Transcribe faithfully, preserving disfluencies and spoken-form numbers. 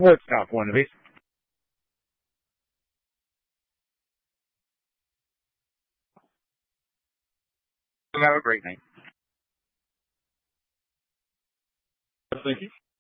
Let's stop one of these. Have a great night. Thank you.